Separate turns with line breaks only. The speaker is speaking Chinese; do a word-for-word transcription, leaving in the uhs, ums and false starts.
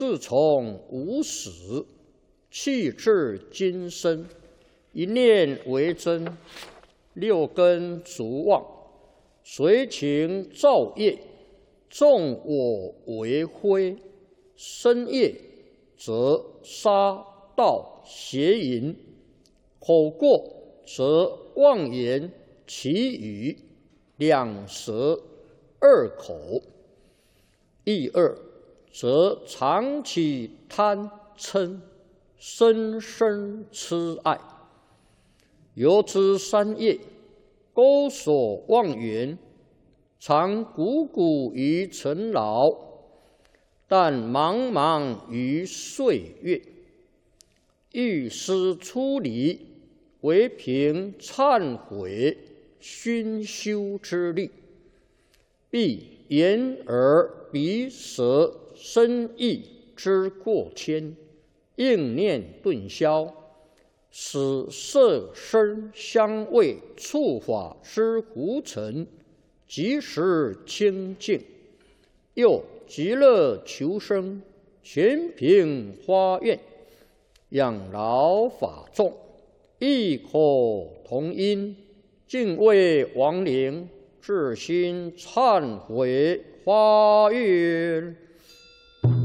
自从无始，气至今生，一念为真，六根逐妄，随情造业，纵我为非。身业则杀盗邪淫，口过则妄言绮语，两舌二口。意二则常起贪嗔，深深痴爱。由之三业，钩锁妄缘，常汩汩于尘劳，但茫茫于岁月。欲思出离，唯凭忏悔熏修之力，必眼耳鼻舌身意之过愆，应念顿消，使色声香味触法之胡尘即时清净。又极乐求生，全凭发愿，养老法众，异口同音，敬畏亡灵，至心忏悔发愿。